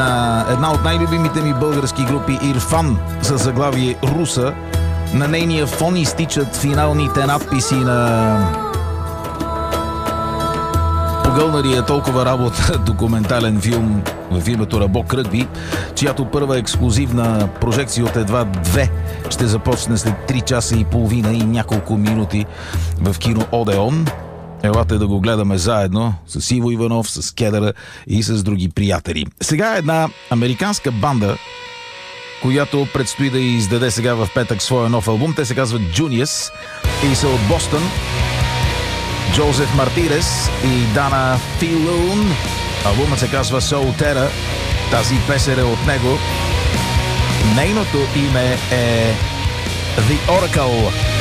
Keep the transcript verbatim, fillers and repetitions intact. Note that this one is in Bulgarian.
на една от най-любимите ми български групи Ирфан със заглавие Руса. На нейния фон изтичат финалните надписи на погълналия толкова работа документален филм в името Рабок Ръгби, чиято първа ексклузивна прожекция от едва две ще започне след три часа и половина и няколко минути в кино Одеон. Елате да го гледаме заедно с Иво Иванов, с Кедъра и с други приятели. Сега една американска банда, която предстои да издаде сега в петък своя нов албум. Те се казват Junius и са от Бостън. Джозеф Мартирес и Дана Филун. Албумът се казва Soul Terror. Тази песен е от него. Нейното име е The Oracle.